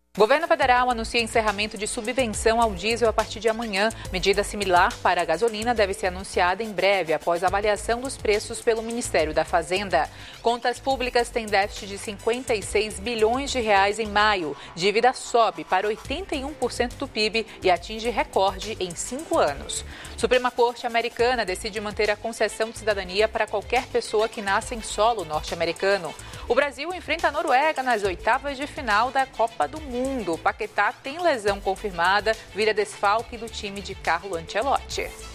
O governo federal anuncia encerramento de subvenção ao diesel a partir de amanhã. Medida similar para a gasolina deve ser anunciada em breve, após a avaliação dos preços pelo Ministério da Fazenda. Contas públicas têm déficit de 56 bilhões de reais em maio. Dívida sobe para 81% do PIB e atinge recorde em 5 anos. Suprema Corte Americana decide manter a concessão de cidadania para qualquer pessoa que nasça em solo norte-americano. O Brasil enfrenta a Noruega nas oitavas de final da Copa do Mundo. Paquetá tem lesão confirmada, vira desfalque do time de Carlo Ancelotti.